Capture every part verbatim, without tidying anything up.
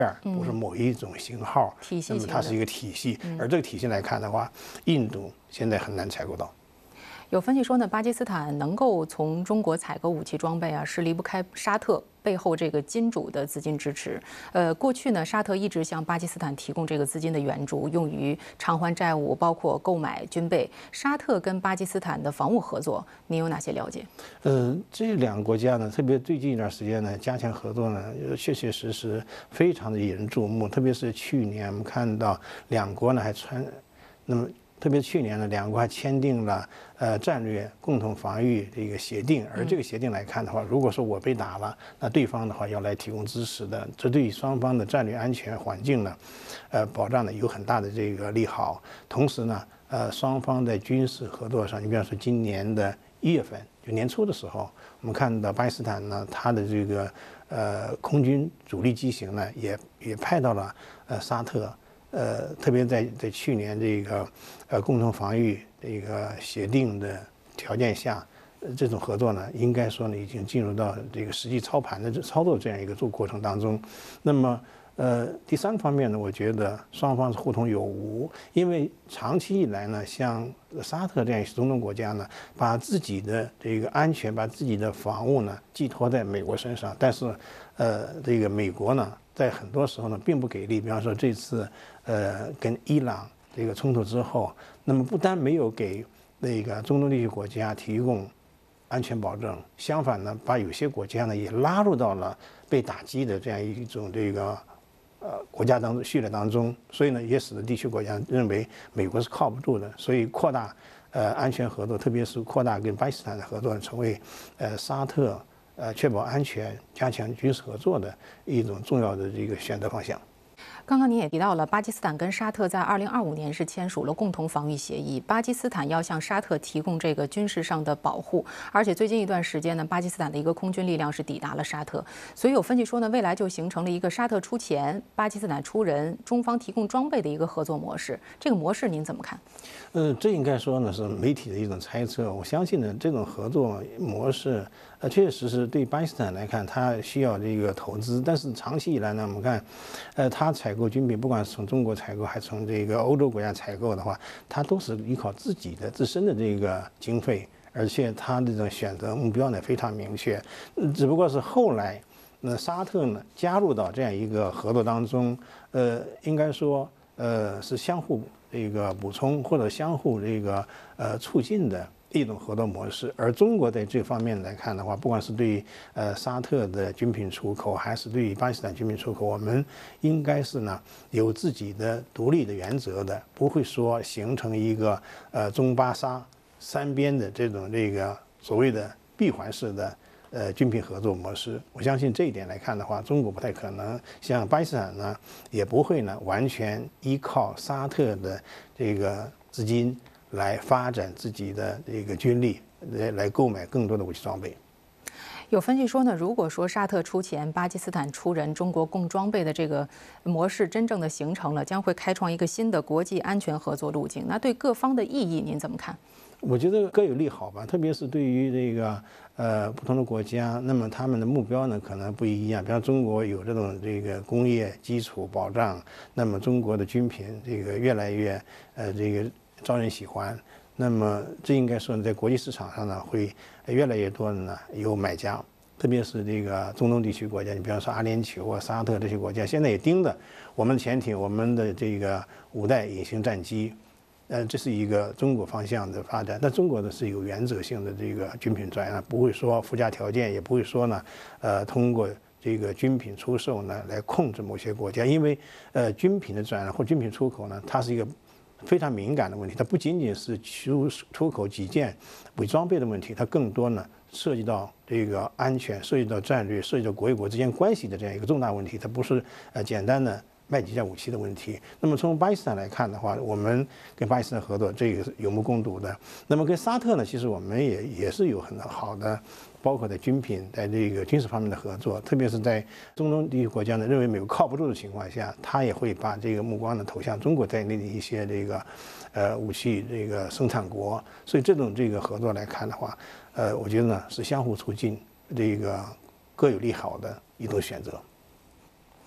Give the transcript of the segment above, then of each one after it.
不是某一种型号， 体系那么它是一个体系。而这个体系来看的话，印度现在很难采购到。 有分析说呢，巴基斯坦能够从中国采购武器装备啊，是离不开沙特背后这个金主的资金支持。呃，过去呢，沙特一直向巴基斯坦提供这个资金的援助，用于偿还债务，包括购买军备。沙特跟巴基斯坦的防务合作，您有哪些了解？ 呃，这两个国家呢，特别最近一段时间呢，加强合作呢，确确实实非常的引人注目。特别是去年我们看到两国呢还传，那么。特别去年呢，两国还签订了呃战略共同防御这个协定，而这个协定来看的话，如果说我被打了，那对方的话要来提供支持的，这对于双方的战略安全环境呢，呃保障呢有很大的这个利好。同时呢，呃双方在军事合作上，你比方说今年的一月份，就年初的时候，我们看到巴基斯坦呢，它的这个呃空军主力机型呢，也也派到了呃沙特。呃，特别在在去年这个呃共同防御这个协定的条件下，呃，这种合作呢，应该说呢已经进入到这个实际操盘的操作这样一个做过程当中。那么，呃，第三方面呢，我觉得双方是互通有无，因为长期以来呢，像沙特这样一些中东国家呢，把自己的这个安全、把自己的防务呢寄托在美国身上，但是，呃，这个美国呢。在很多时候呢，并不给力。比方说这次，呃，跟伊朗这个冲突之后，那么不但没有给那个中东地区国家提供安全保证，相反呢，把有些国家呢也拉入到了被打击的这样一种这个呃国家当中序列当中。所以呢，也使得地区国家认为美国是靠不住的，所以扩大呃安全合作，特别是扩大跟巴基斯坦的合作，成为呃沙特。呃，确保安全、加强军事合作的一种重要的这个选择方向。 刚刚您也提到了，巴基斯坦跟沙特在二零二五年是签署了共同防御协议，巴基斯坦要向沙特提供这个军事上的保护，而且最近一段时间呢，巴基斯坦的一个空军力量是抵达了沙特，所以有分析说呢，未来就形成了一个沙特出钱，巴基斯坦出人，中方提供装备的一个合作模式。这个模式您怎么看？ 呃，这应该说呢是媒体的一种猜测。我相信呢，这种合作模式，呃，确实是对巴基斯坦来看，它需要这个投资，但是长期以来呢，我们看，呃，它采购军品，不管是从中国采购，还是从这个欧洲国家采购的话，它都是依靠自己的自身的这个经费，而且它这种选择目标呢非常明确。只不过是后来，那沙特呢加入到这样一个合作当中，呃，应该说，呃，是相互。这个补充或者相互这个呃促进的一种合作模式，而中国在这方面来看的话，不管是对于呃沙特的军品出口，还是对于巴基斯坦军品出口，我们应该是呢有自己的独立的原则的，不会说形成一个呃中巴沙三边的这种这个所谓的闭环式的。呃，军品合作模式，我相信这一点来看的话，中国不太可能。像巴基斯坦呢，也不会呢完全依靠沙特的这个资金来发展自己的这个军力，来来购买更多的武器装备。 有分析说呢，如果说沙特出钱，巴基斯坦出人，中国供装备的这个模式真正的形成了，将会开创一个新的国际安全合作路径。那对各方的意义，您怎么看？ 我觉得各有利好吧，特别是对于这个呃不同的国家，那么他们的目标呢可能不一样。比方中国有这种这个工业基础保障，那么中国的军品这个越来越呃这个招人喜欢，那么这应该说在国际市场上呢会越来越多的呢有买家。特别是这个中东地区国家，你比方说阿联酋或沙特这些国家，现在也盯着我们的潜艇、我们的这个五代隐形战机。呃，这是一个中国方向的发展，但中国呢是有原则性的这个军品转让，不会说附加条件，也不会说呢，呃，通过这个军品出售呢来控制某些国家，因为呃军品的转让或军品出口呢，它是一个非常敏感的问题，它不仅仅是出出口几件伪装备的问题，它更多呢涉及到这个安全、涉及到战略、涉及到国与国之间关系的这样一个重大问题，它不是呃简单的。卖几件武器的问题。那么从巴基斯坦来看的话，我们跟巴基斯坦合作，这个是有目共睹的。那么跟沙特呢，其实我们也也是有很好的，包括在军品，在这个军事方面的合作，特别是在中东地区国家呢认为美国靠不住的情况下，他也会把这个目光呢投向中国在内的一些这个呃武器这个生产国。所以这种这个合作来看的话，呃，我觉得呢是相互促进，这个各有利好的一种选择。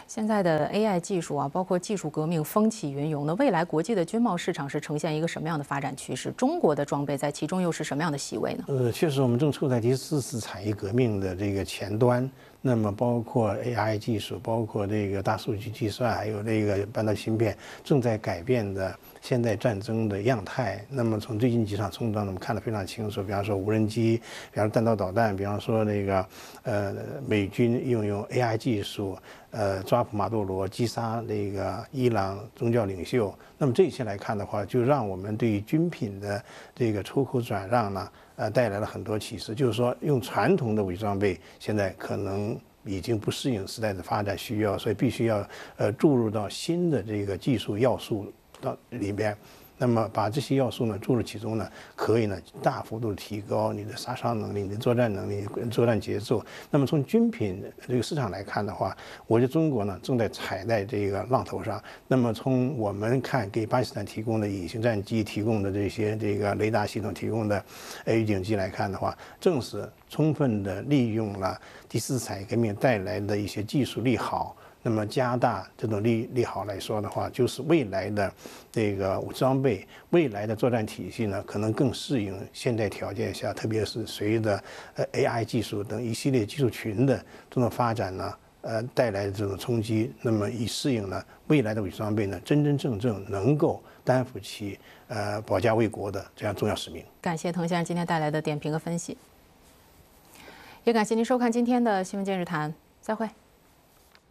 现在的 A I 技术啊，包括技术革命风起云涌，那未来国际的军贸市场是呈现一个什么样的发展趋势？中国的装备在其中又是什么样的席位呢？ 呃，确实，我们正处在第四次产业革命的这个前端。那么，包括 A I 技术，包括这个大数据计算，还有这个半导体芯片，正在改变的现代战争的样态。那么，从最近几场冲突，我们看得非常清楚。比方说无人机，比方说弹道导弹，比方说那个呃美军运用 A I 技术，呃抓捕马杜罗，击杀那个伊朗宗教领袖。那么这些来看的话，就让我们对于军品的这个出口转让呢。呃，带来了很多启示，就是说，用传统的武器装备现在可能已经不适应时代的发展需要，所以必须要呃注入到新的这个技术要素到里边。那么把这些要素呢注入其中呢，可以呢大幅度提高你的杀伤能力、你的作战能力、作战节奏。那么从军品这个市场来看的话，我觉得中国呢正在踩在这个浪头上。那么从我们看给巴基斯坦提供的隐形战机、提供的这些这个雷达系统、提供的预警机来看的话，正是充分的利用了第四次产业革命带来的一些技术利好。那么加大这种利利好来说的话，就是未来的这个武器装备、未来的作战体系呢，可能更适应现代条件下，特别是随着呃 A I 技术等一系列技术群的这种发展呢，呃带来的这种冲击，那么以适应呢未来的武器装备呢，真真正正能够担负起呃保家卫国的这样重要使命。 感谢滕先生今天带来的点评和分析，也感谢您收看今天的新闻今日谈，再会。